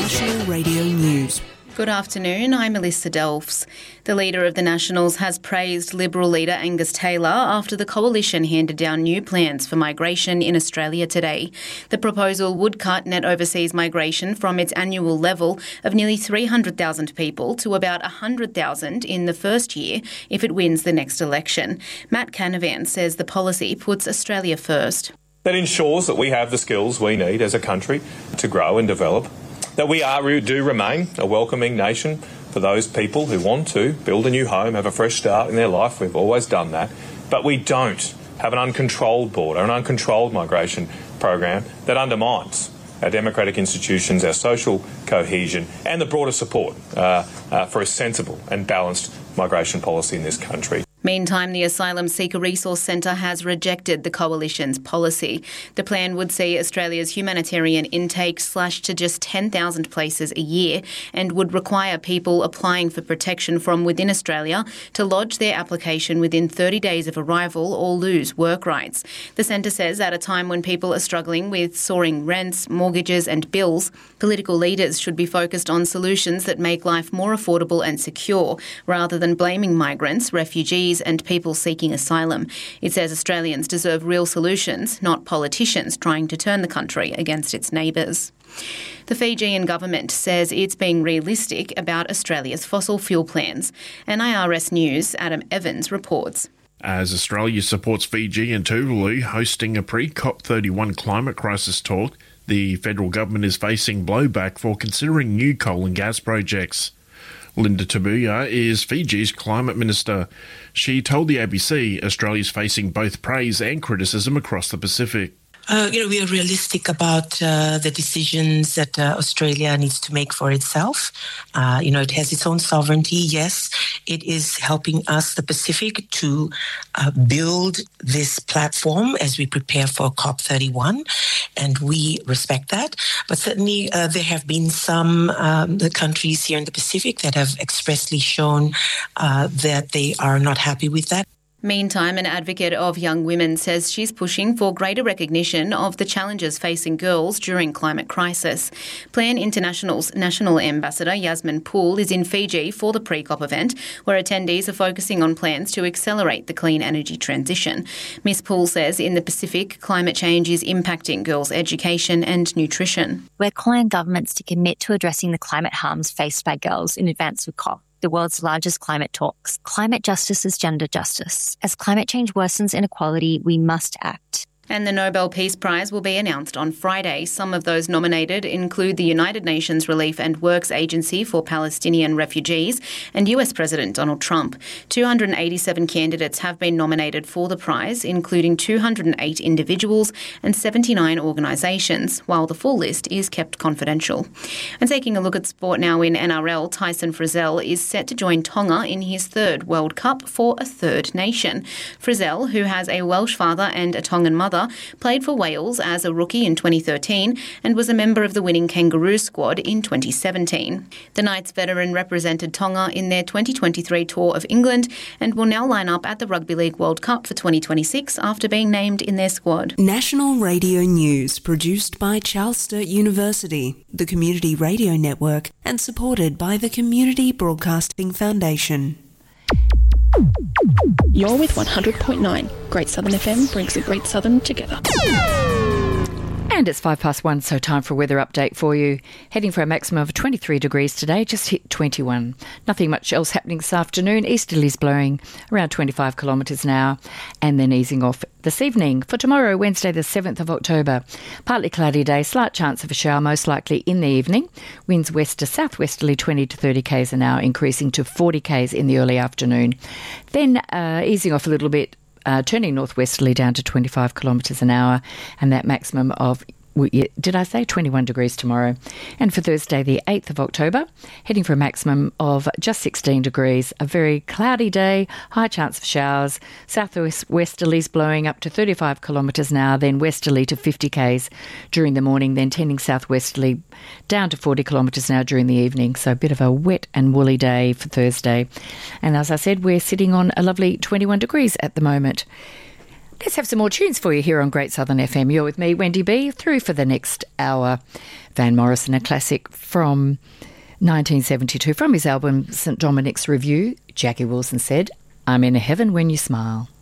National Radio News. Good afternoon, I'm Melissa Delfs. The leader of the Nationals has praised Liberal leader Angus Taylor after the coalition handed down new plans for migration in Australia today. The proposal would cut net overseas migration from its annual level of nearly 300,000 people to about 100,000 in the first year if it wins the next election. Matt Canavan says the policy puts Australia first. That ensures that we have the skills we need as a country to grow and develop, that we do remain a welcoming nation for those people who want to build a new home, have a fresh start in their life. We've always done that. But we don't have an uncontrolled border, an uncontrolled migration program that undermines our democratic institutions, our social cohesion and the broader support for a sensible and balanced migration policy in this country. Meantime, the Asylum Seeker Resource Centre has rejected the coalition's policy. The plan would see Australia's humanitarian intake slashed to just 10,000 places a year and would require people applying for protection from within Australia to lodge their application within 30 days of arrival or lose work rights. The centre says at a time when people are struggling with soaring rents, mortgages and bills, political leaders should be focused on solutions that make life more affordable and secure, rather than blaming migrants, refugees and people seeking asylum. It says Australians deserve real solutions, not politicians trying to turn the country against its neighbours. The Fijian government says it's being realistic about Australia's fossil fuel plans. NIRS News' Adam Evans reports. As Australia supports Fiji and Tuvalu hosting a pre-COP31 climate crisis talk, the federal government is facing blowback for considering new coal and gas projects. Linda Tabuya is Fiji's climate minister. She told the ABC Australia's facing both praise and criticism across the Pacific. We are realistic about the decisions that Australia needs to make for itself. It has its own sovereignty. Yes, it is helping us, the Pacific, to build this platform as we prepare for COP31, and we respect that. But certainly there have been some the countries here in the Pacific that have expressly shown that they are not happy with that. Meantime, an advocate of young women says she's pushing for greater recognition of the challenges facing girls during climate crisis. Plan International's National Ambassador Yasmin Poole is in Fiji for the pre-COP event, where attendees are focusing on plans to accelerate the clean energy transition. Ms Poole says in the Pacific, climate change is impacting girls' education and nutrition. We're calling on governments to commit to addressing the climate harms faced by girls in advance of COP, the world's largest climate talks. Climate justice is gender justice. As climate change worsens inequality, we must act. And the Nobel Peace Prize will be announced on Friday. Some of those nominated include the United Nations Relief and Works Agency for Palestinian Refugees and US President Donald Trump. 287 candidates have been nominated for the prize, including 208 individuals and 79 organisations, while the full list is kept confidential. And taking a look at sport now in NRL, Tyson Frizell is set to join Tonga in his third World Cup for a third nation. Frizell, who has a Welsh father and a Tongan mother, played for Wales as a rookie in 2013 and was a member of the winning Kangaroo squad in 2017. The Knights veteran represented Tonga in their 2023 tour of England and will now line up at the Rugby League World Cup for 2026 after being named in their squad. National Radio News, produced by Charles Sturt University, the Community Radio Network, and supported by the Community Broadcasting Foundation. You're with 100.9. Great Southern FM brings the Great Southern together. And it's 1:05, so time for a weather update for you. Heading for a maximum of 23 degrees today, just hit 21. Nothing much else happening this afternoon. Easterlies blowing around 25 kilometres an hour and then easing off this evening. For tomorrow, Wednesday the 7th of October, partly cloudy day, slight chance of a shower, most likely in the evening. Winds west to southwesterly 20 to 30 k's an hour, increasing to 40 k's in the early afternoon. Then easing off a little bit, turning northwesterly down to 25 kilometres an hour, and that maximum of, did I say 21 degrees tomorrow? And for Thursday, the 8th of October, heading for a maximum of just 16 degrees. A very cloudy day, high chance of showers, southwesterlies blowing up to 35 kilometres an hour, then westerly to 50 k's during the morning, then tending southwesterly down to 40 kilometres an hour during the evening. So a bit of a wet and woolly day for Thursday. And as I said, we're sitting on a lovely 21 degrees at the moment. Let's have some more tunes for you here on Great Southern FM. You're with me, Wendy B, through for the next hour. Van Morrison, a classic from 1972 from his album St Dominic's Review. Jackie Wilson said, "I'm in heaven when you smile."